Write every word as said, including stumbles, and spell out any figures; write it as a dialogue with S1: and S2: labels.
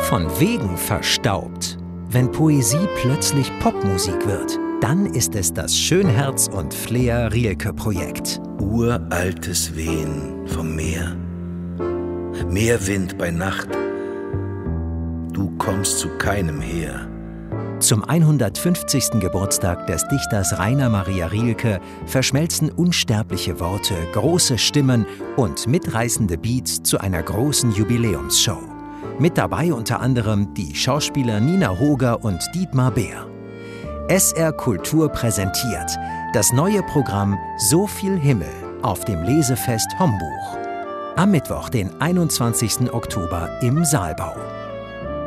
S1: von wegen verstaubt. Wenn Poesie plötzlich Popmusik wird, dann ist es das Schönherz- und Fleer-Rielke-Projekt.
S2: Uraltes Wehen vom Meer, Meerwind bei Nacht, du kommst zu keinem her.
S1: Zum hundertfünfzigsten Geburtstag des Dichters Rainer Maria Rilke verschmelzen unsterbliche Worte, große Stimmen und mitreißende Beats zu einer großen Jubiläumsshow. Mit dabei unter anderem die Schauspieler Nina Hoger und Dietmar Bär. S R Kultur präsentiert das neue Programm So viel Himmel auf dem Lesefest Hombuch. Am Mittwoch, den einundzwanzigsten Oktober im Saalbau.